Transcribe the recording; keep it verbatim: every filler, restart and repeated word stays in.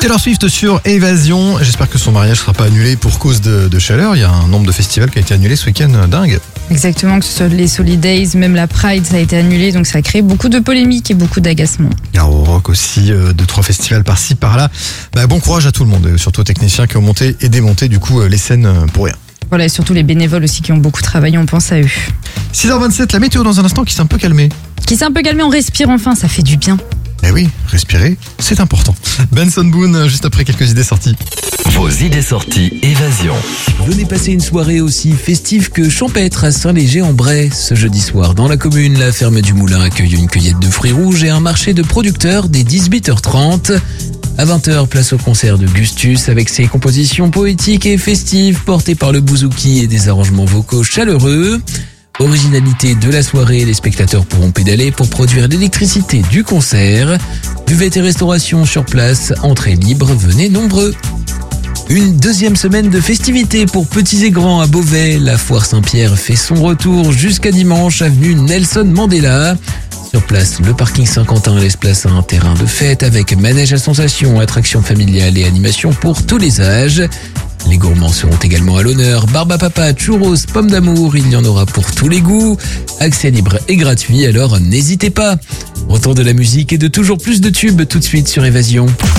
Taylor Swift sur Évasion. J'espère que son mariage ne sera pas annulé pour cause de, de chaleur. Il y a un nombre de festivals qui a été annulé ce week-end dingue. Exactement, que ce soit les Solidays, même la Pride, ça a été annulé. Donc ça a créé beaucoup de polémiques et beaucoup d'agacements. Il y a au rock aussi, euh, deux, trois festivals par-ci, par-là. Bah, bon courage à tout le monde, surtout aux techniciens qui ont monté et démonté du coup les scènes pour rien. Voilà, et surtout les bénévoles aussi qui ont beaucoup travaillé, on pense à eux. six heures vingt-sept, la météo dans un instant qui s'est un peu calmée. Qui s'est un peu calmé, on respire enfin, ça fait du bien. Eh oui, respirer, c'est important. Benson Boone, juste après quelques idées sorties. Vos idées sorties Évasion. Venez passer une soirée aussi festive que champêtre à Saint-Léger-en-Bray. Ce jeudi soir, dans la commune, la ferme du Moulin accueille une cueillette de fruits rouges et un marché de producteurs dès dix-huit heures trente. À vingt heures, place au concert de Gustus avec ses compositions poétiques et festives portées par le bouzouki et des arrangements vocaux chaleureux. Originalité de la soirée, les spectateurs pourront pédaler pour produire l'électricité du concert. Buvette et restauration sur place, entrée libre, venez nombreux. Une deuxième semaine de festivités pour petits et grands à Beauvais. La foire Saint-Pierre fait son retour jusqu'à dimanche, avenue Nelson Mandela. Sur place, le parking Saint-Quentin laisse place à un terrain de fête avec manège à sensations, attractions familiales et animations pour tous les âges. Les gourmands seront également à l'honneur. Barbe à papa, churros, pommes d'amour, il y en aura pour tous les goûts. Accès libre et gratuit, alors n'hésitez pas. Retour de la musique et de toujours plus de tubes tout de suite sur Évasion.